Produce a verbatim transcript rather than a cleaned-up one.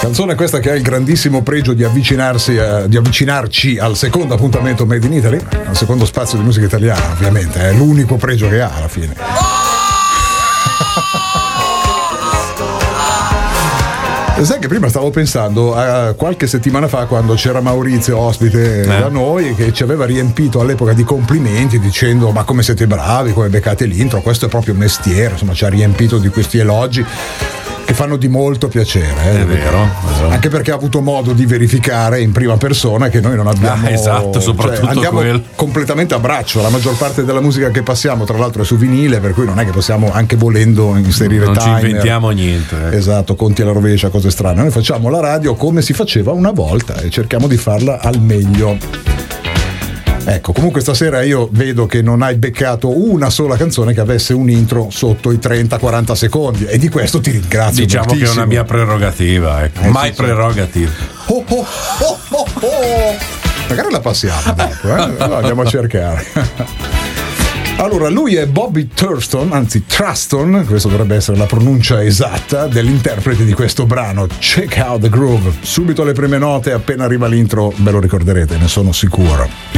Canzone questa che ha il grandissimo pregio di avvicinarsi a, di avvicinarci al secondo appuntamento Made in Italy, al secondo spazio di musica italiana, ovviamente, è l'unico pregio che ha alla fine. Sai che prima stavo pensando a qualche settimana fa, quando c'era Maurizio ospite eh. da noi, che ci aveva riempito all'epoca di complimenti dicendo ma come siete bravi, come beccate l'intro, questo è proprio mestiere, insomma ci ha riempito di questi elogi che fanno di molto piacere, eh, è vero, vero, anche perché ha avuto modo di verificare in prima persona che noi non abbiamo, ah, esatto, soprattutto cioè, andiamo quello. completamente a braccio, la maggior parte della musica che passiamo tra l'altro è su vinile, per cui non è che possiamo, anche volendo, inserire non timer, ci inventiamo niente, eh. esatto, conti alla rovescia, cose strane. Noi facciamo la radio come si faceva una volta e cerchiamo di farla al meglio. Ecco, comunque stasera io vedo che non hai beccato una sola canzone che avesse un intro sotto i trenta quaranta secondi, e di questo ti ringrazio. Diciamo moltissimo. Che è una mia prerogativa, ecco. Eh, mai sì, prerogative. Oh, oh, oh, oh, oh. Magari la passiamo dopo, eh? Allora, andiamo a cercare. Allora, lui è Bobby Thurston, anzi Truston, questo dovrebbe essere la pronuncia esatta dell'interprete di questo brano, Check Out the Groove. Subito le prime note, appena arriva l'intro ve lo ricorderete, ne sono sicuro.